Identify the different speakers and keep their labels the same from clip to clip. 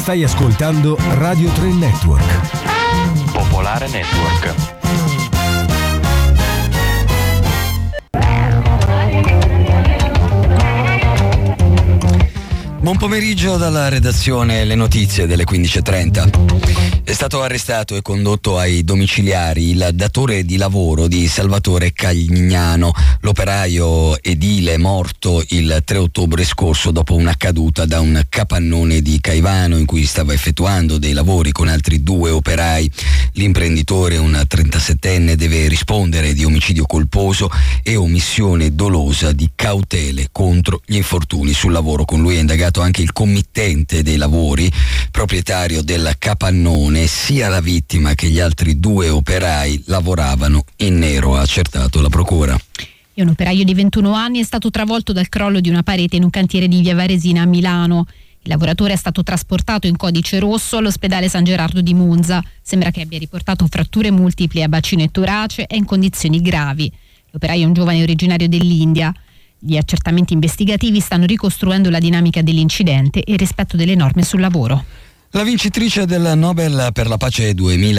Speaker 1: Stai ascoltando Radio 3 Network.
Speaker 2: Popolare Network.
Speaker 3: Buon pomeriggio dalla redazione, le notizie delle 15:30. È stato arrestato e condotto ai domiciliari il datore di lavoro di Salvatore Caglignano, l'operaio edile morto il 3 ottobre scorso dopo una caduta da un capannone di Caivano in cui stava effettuando dei lavori con altri 2 operai. L'imprenditore, un 37enne, deve rispondere di omicidio colposo e omissione dolosa di cautele contro gli infortuni sul lavoro. Con lui è indagato anche il committente dei lavori, proprietario del capannone. Sia la vittima che gli altri 2 operai lavoravano in nero, ha accertato la procura.
Speaker 4: E un operaio di 21 anni è stato travolto dal crollo di una parete in un cantiere di via Varesina a Milano. Il lavoratore è stato trasportato in codice rosso all'ospedale San Gerardo di Monza. Sembra che abbia riportato fratture multiple a bacino e torace e in condizioni gravi. L'operaio è un giovane originario dell'India. Gli accertamenti investigativi stanno ricostruendo la dinamica dell'incidente e il rispetto delle norme sul lavoro.
Speaker 3: La vincitrice del Nobel per la pace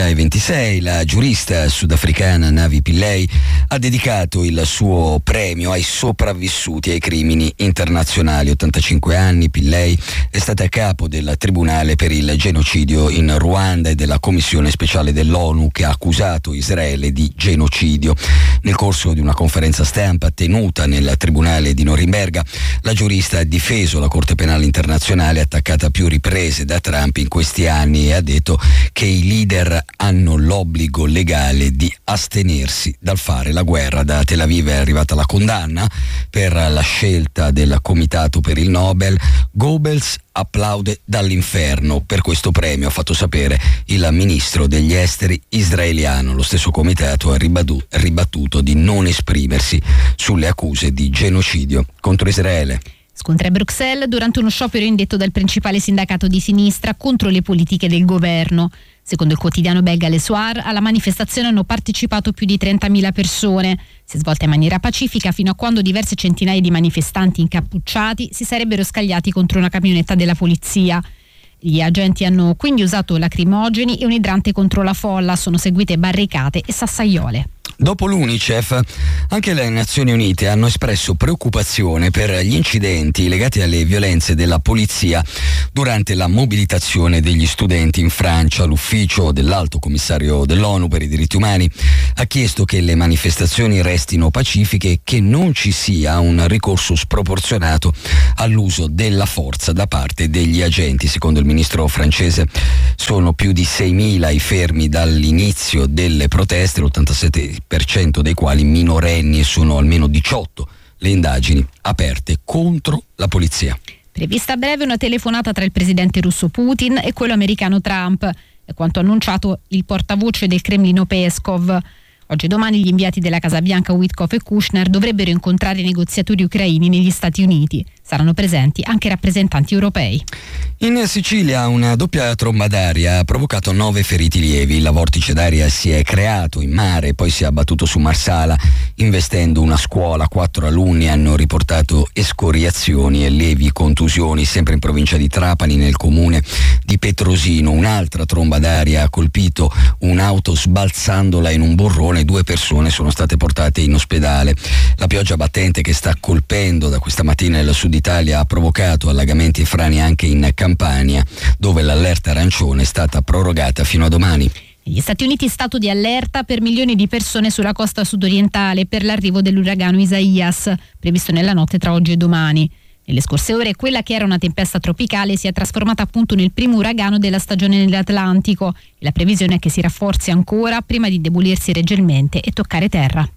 Speaker 3: 2026, la giurista sudafricana Navi Pillay, ha dedicato il suo premio ai sopravvissuti ai crimini internazionali. 85 anni, Pillay è stata a capo del Tribunale per il genocidio in Ruanda e della Commissione speciale dell'ONU che ha accusato Israele di genocidio. Nel corso di una conferenza stampa tenuta nel Tribunale di Norimberga, la giurista ha difeso la Corte Penale Internazionale attaccata a più riprese da Trump in questi anni e ha detto che i leader hanno l'obbligo legale di astenersi dal fare la guerra. Da Tel Aviv è arrivata la condanna per la scelta del Comitato per il Nobel. Goebbels applaude dall'inferno per questo premio, ha fatto sapere il ministro degli esteri israeliano. Lo stesso comitato ha ribattuto di non esprimersi sulle accuse di genocidio contro Israele.
Speaker 4: Scontri a Bruxelles durante uno sciopero indetto dal principale sindacato di sinistra contro le politiche del governo. Secondo il quotidiano belga Le Soir, alla manifestazione hanno partecipato più di 30.000 persone. Si è svolta in maniera pacifica fino a quando diverse centinaia di manifestanti incappucciati si sarebbero scagliati contro una camionetta della polizia. Gli agenti hanno quindi usato lacrimogeni e un idrante contro la folla, sono seguite barricate e sassaiole.
Speaker 3: Dopo l'UNICEF, anche le Nazioni Unite hanno espresso preoccupazione per gli incidenti legati alle violenze della polizia durante la mobilitazione degli studenti in Francia. L'ufficio dell'Alto Commissario dell'ONU per i diritti umani ha chiesto che le manifestazioni restino pacifiche e che non ci sia un ricorso sproporzionato all'uso della forza da parte degli agenti. Secondo il ministro francese sono più di 6.000 i fermi dall'inizio delle proteste, l'87% dei quali minorenni, e sono almeno 18 le indagini aperte contro la polizia.
Speaker 4: Prevista a breve una telefonata tra il presidente russo Putin e quello americano Trump, è quanto annunciato il portavoce del Cremlino Peskov. Oggi e domani gli inviati della Casa Bianca Witkoff e Kushner dovrebbero incontrare i negoziatori ucraini negli Stati Uniti. Saranno presenti anche rappresentanti europei.
Speaker 3: In Sicilia una doppia tromba d'aria ha provocato 9 feriti lievi. La vortice d'aria si è creato in mare e poi si è abbattuto su Marsala, investendo una scuola. 4 alunni hanno riportato escoriazioni e lievi contusioni. Sempre in provincia di Trapani, nel comune di Petrosino, un'altra tromba d'aria ha colpito un'auto sbalzandola in un borrone. 2 persone sono state portate in ospedale. La pioggia battente che sta colpendo da questa mattina il sud Italia ha provocato allagamenti e frane anche in Campania, dove l'allerta arancione è stata prorogata fino a domani.
Speaker 4: Negli Stati Uniti stato di allerta per milioni di persone sulla costa sudorientale per l'arrivo dell'uragano Isaias, previsto nella notte tra oggi e domani. Nelle scorse ore quella che era una tempesta tropicale si è trasformata appunto nel primo uragano della stagione nell'Atlantico e la previsione è che si rafforzi ancora prima di indebolirsi leggermente e toccare terra.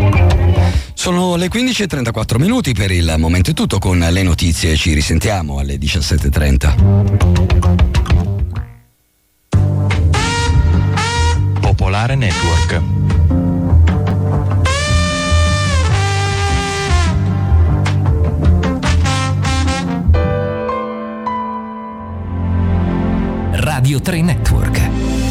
Speaker 3: Sono le 15:34 per il momento è tutto con le notizie, ci risentiamo alle 17:30.
Speaker 2: Popolare Network.
Speaker 5: Radio 3 Network.